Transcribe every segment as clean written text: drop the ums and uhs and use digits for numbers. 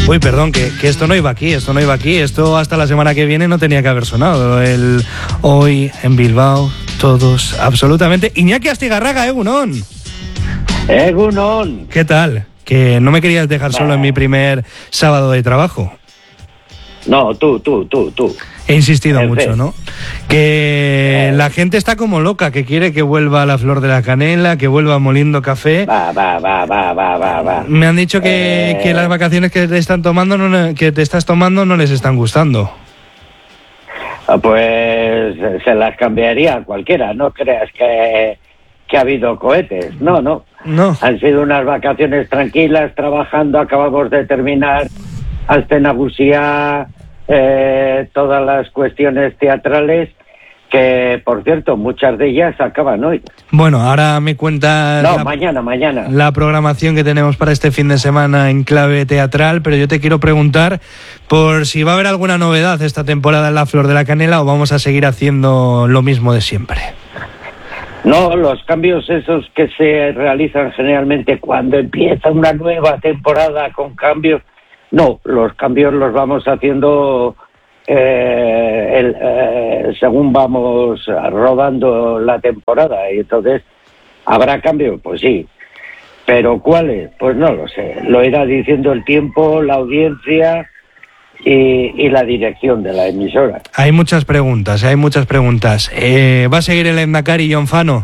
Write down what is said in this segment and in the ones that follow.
Uy, perdón, que esto no iba aquí, esto hasta la semana que viene no tenía que haber sonado. El hoy en Bilbao, todos, absolutamente. Iñaki Astigarraga, Egunon. Egunon. ¿Qué tal? Que no me querías dejar solo en mi primer sábado de trabajo. No, tú. He insistido mucho, ¿no? Que la gente está como loca, que quiere que vuelva la Flor de la Canela, que vuelva Moliendo Café. Va. Me han dicho que las vacaciones que te estás tomando no les están gustando. Pues se las cambiaría a cualquiera, no creas que ha habido cohetes, no. Han sido unas vacaciones tranquilas, trabajando, acabamos de terminar Aste Nagusia, todas las cuestiones teatrales, que por cierto, muchas de ellas acaban hoy. Bueno, ahora me cuentas... No, mañana. La programación que tenemos para este fin de semana en clave teatral, pero yo te quiero preguntar por si va a haber alguna novedad esta temporada en La Flor de la Canela o vamos a seguir haciendo lo mismo de siempre. No, los cambios esos que se realizan generalmente cuando empieza una nueva temporada con cambios, no, los cambios los vamos haciendo según vamos rodando la temporada, y entonces ¿habrá cambios? Pues sí, pero ¿cuáles? Pues no lo sé, lo irá diciendo el tiempo, la audiencia y la dirección de la emisora. Hay muchas preguntas. ¿Va a seguir el Endacari John Fano?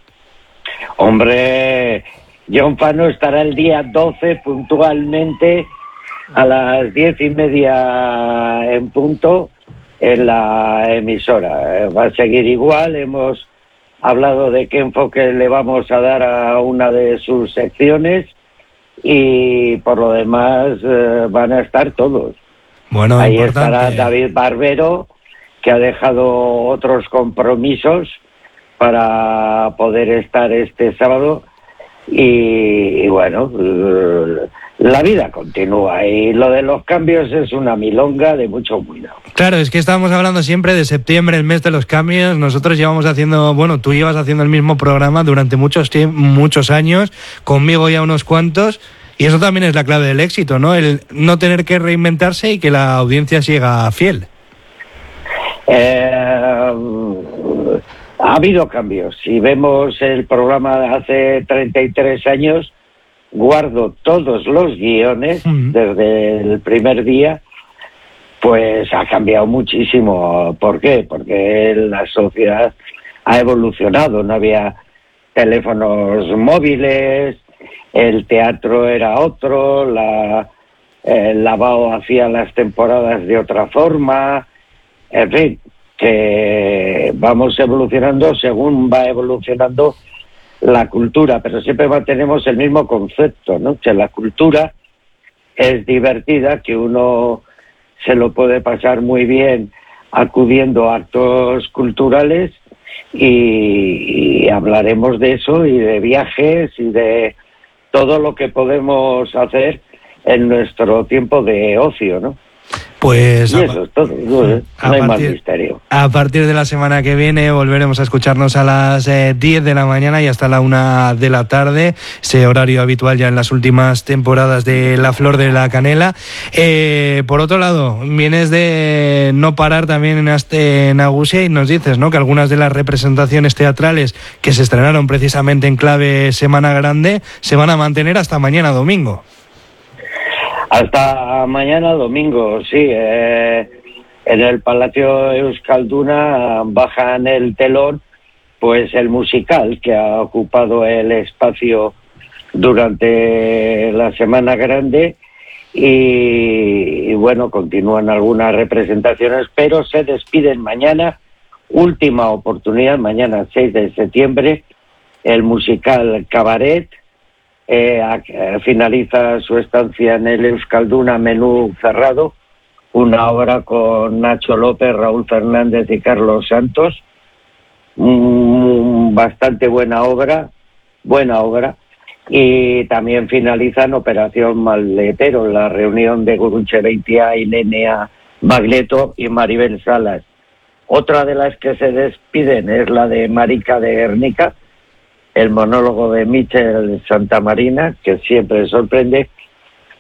Hombre, John Fano estará el día 12 puntualmente a las 10:30 en punto en la emisora. Va a seguir igual, hemos hablado de qué enfoque le vamos a dar a una de sus secciones y por lo demás van a estar todos. Bueno, ahí importante. Estará David Barbero, que ha dejado otros compromisos para poder estar este sábado y bueno, la vida continúa y lo de los cambios es una milonga de mucho cuidado. Claro, es que estábamos hablando siempre de septiembre, el mes de los cambios. Nosotros llevamos haciendo, tú llevas haciendo el mismo programa durante muchos años, conmigo ya unos cuantos, y eso también es la clave del éxito, ¿no? El no tener que reinventarse y que la audiencia siga fiel. Ha habido cambios. Si vemos el programa de hace 33 años, guardo todos los guiones desde el primer día, pues ha cambiado muchísimo. ¿Por qué? Porque la sociedad ha evolucionado. No había teléfonos móviles, el teatro era otro, el lavado hacía las temporadas de otra forma, en fin, que vamos evolucionando según va evolucionando la cultura, pero siempre mantenemos el mismo concepto, ¿no? Que la cultura es divertida, que uno se lo puede pasar muy bien acudiendo a actos culturales y hablaremos de eso y de viajes y de todo lo que podemos hacer en nuestro tiempo de ocio, ¿no? Pues y eso es todo, no hay más misterio. A partir de la semana que viene volveremos a escucharnos a las 10 de la mañana y hasta la 1 de la tarde, ese horario habitual ya en las últimas temporadas de La Flor de la Canela. Por otro lado, vienes de no parar también en Aste Nagusia y nos dices, ¿no?, que algunas de las representaciones teatrales que se estrenaron precisamente en clave Semana Grande se van a mantener hasta mañana domingo. Hasta mañana domingo, sí. En el Palacio Euskalduna bajan el telón, pues el musical que ha ocupado el espacio durante la Semana Grande y bueno, continúan algunas representaciones, pero se despiden mañana, última oportunidad, mañana 6 de septiembre, el musical Cabaret. Finaliza su estancia en el Euskalduna Menú Cerrado, una obra con Nacho López, Raúl Fernández y Carlos Santos, bastante buena obra, y también finaliza en Operación Maletero, la reunión de Gurutxe Beitia y Nenea Magleto y Maribel Salas. Otra de las que se despiden es la de Marica de Guernica, el monólogo de Michel Santamarina, que siempre sorprende,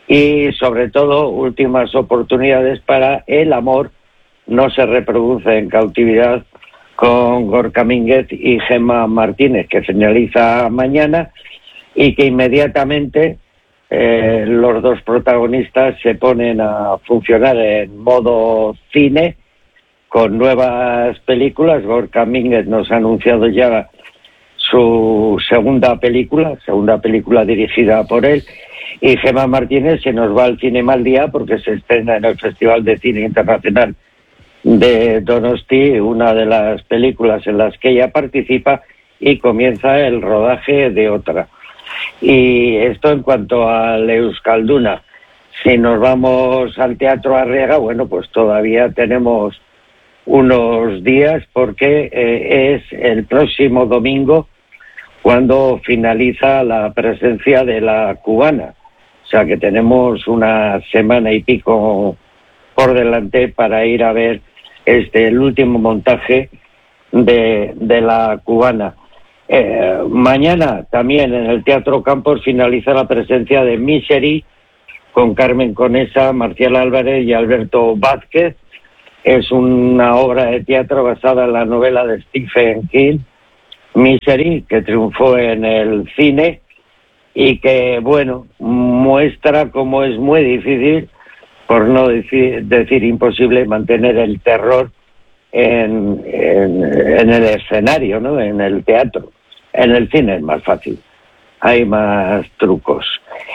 y sobre todo últimas oportunidades para El amor no se reproduce en cautividad, con Gorka Mínguez y Gemma Martínez, que finaliza mañana y que inmediatamente los dos protagonistas se ponen a funcionar en modo cine con nuevas películas. Gorka Mínguez nos ha anunciado ya su segunda película dirigida por él, y Gemma Martínez se nos va al Cinema al Día porque se estrena en el Festival de Cine Internacional de Donosti una de las películas en las que ella participa, y comienza el rodaje de otra. Y esto en cuanto al Euskalduna. Si nos vamos al Teatro Arriaga, bueno, pues todavía tenemos unos días porque es el próximo domingo cuando finaliza la presencia de la cubana. O sea que tenemos una semana y pico por delante para ir a ver el último montaje de la cubana. Mañana también en el Teatro Campos finaliza la presencia de Misery con Carmen Conesa, Marcial Álvarez y Alberto Vázquez. Es una obra de teatro basada en la novela de Stephen King, Misery, que triunfó en el cine y que, bueno, muestra cómo es muy difícil, por no decir imposible, mantener el terror en el escenario, ¿no? En el teatro. En el cine es más fácil, hay más trucos.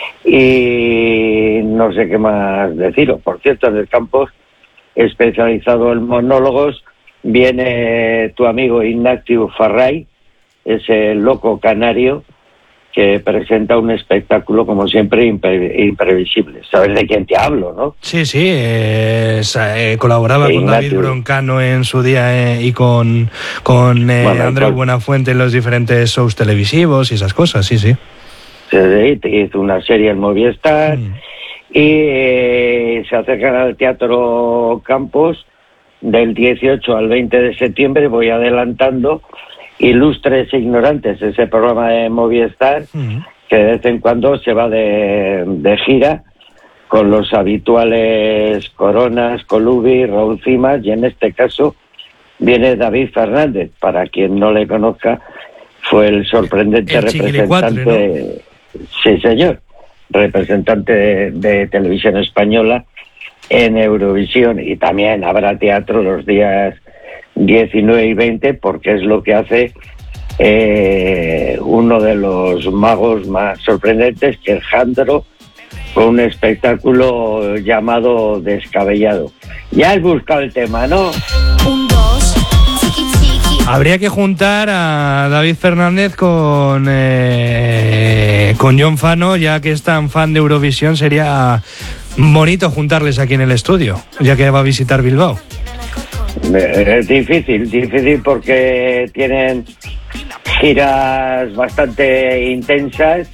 Y no sé qué más deciros. Por cierto, en el Campos, especializado en monólogos, viene tu amigo Ignacio Farray, ese loco canario que presenta un espectáculo, como siempre, imprevisible. ¿Sabes de quién te hablo, no? Sí, colaboraba con David Broncano en su día y con Andreu Buenafuente en los diferentes shows televisivos y esas cosas, sí. Sí, hizo una serie en Movistar y se acercan al Teatro Campos del 18 al 20 de septiembre, voy adelantando, Ilustres e Ignorantes, ese programa de Movistar, que de vez en cuando se va de gira con los habituales Coronas, Colubi, Raúl Cimas, y en este caso viene David Fernández. Para quien no le conozca, fue el sorprendente representante, ¿no? Sí, señor, representante de Televisión Española en Eurovisión, y también habrá teatro los días 19 y 20, porque es lo que hace uno de los magos más sorprendentes, que es Jandro, con un espectáculo llamado Descabellado. Ya has buscado el tema, ¿no? Habría que juntar a David Fernández con Jon Fano, ya que es tan fan de Eurovisión. Sería bonito juntarles aquí en el estudio, ya que va a visitar Bilbao. Es difícil porque tienen giras bastante intensas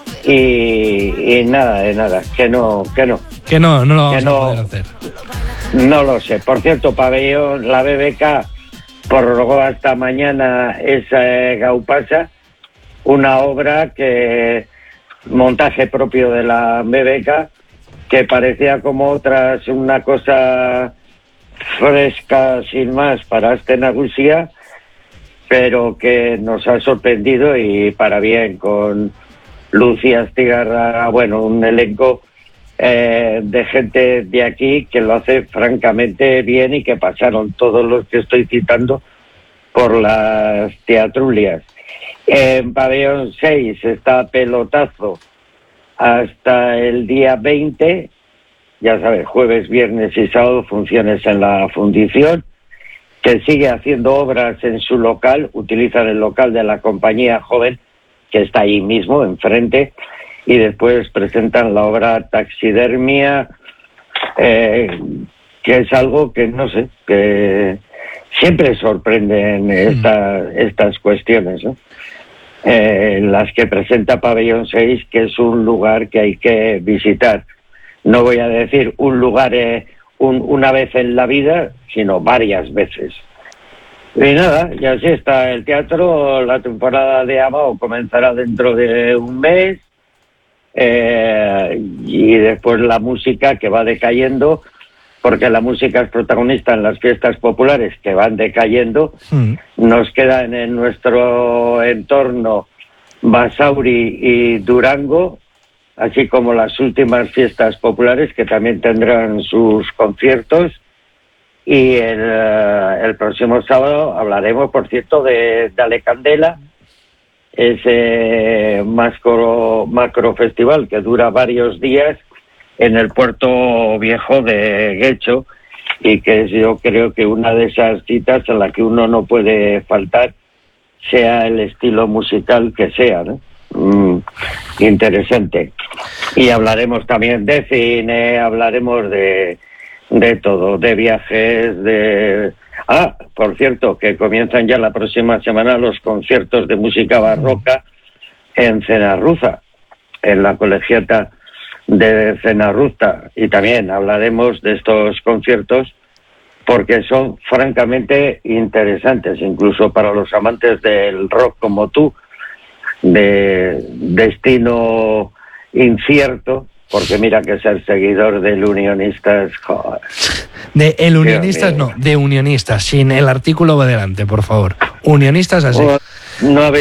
y nada, que no lo vamos a poder hacer. No lo sé. Por cierto, Pabellón, la BBK prorrogó hasta mañana esa Gaupasa, una obra que montaje propio de la BBK, que parecía como otras, una cosa fresca sin más para este Nagusia, pero que nos ha sorprendido y para bien, con Lucía Astigarraga, bueno, un elenco de gente de aquí que lo hace francamente bien, y que pasaron todos los que estoy citando por las teatrulias. En Pabellón 6 está Pelotazo hasta el día 20, ya sabes, jueves, viernes y sábado, funciones en la Fundición, que sigue haciendo obras en su local, utilizan el local de la Compañía Joven, que está ahí mismo, enfrente, y después presentan la obra Taxidermia, que es algo que, no sé, que siempre sorprenden estas cuestiones, ¿no? Las que presenta Pabellón 6, que es un lugar que hay que visitar. No voy a decir un lugar una vez en la vida, sino varias veces. Y nada, y así está el teatro. La temporada de Abao comenzará dentro de un mes, y después la música que va decayendo, porque la música es protagonista en las fiestas populares que van decayendo. Nos quedan en nuestro entorno Basauri y Durango, así como las últimas fiestas populares que también tendrán sus conciertos. Y el próximo sábado hablaremos, por cierto, de Dale Candela, ese macro festival que dura varios días en el puerto viejo de Guecho, y que yo creo que una de esas citas en la que uno no puede faltar, sea el estilo musical que sea, ¿no? Interesante. Y hablaremos también de cine, hablaremos de todo, de viajes, por cierto, que comienzan ya la próxima semana los conciertos de música barroca en Cenarruza, en la colegiata de Cenarruza, y también hablaremos de estos conciertos porque son francamente interesantes, incluso para los amantes del rock como tú, de destino incierto, porque mira que ser seguidor del Unionistas, joder. De el Unionistas no, de Unionistas, sin el artículo va adelante, por favor. Unionistas así. No